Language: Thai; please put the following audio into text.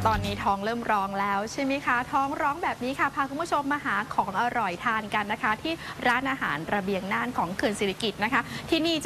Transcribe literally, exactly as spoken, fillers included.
ตอนนี้ท้องเริ่มร้องแล้วใช่ไหมคะท้องร้องแบบนี้ค่ะพาคุณผู้ชมมาหาของอร่อยทานกันนะคะที่ร้านอาหารระเบียงน่านของเขื่อนสิริกิติ์นะคะที่นี่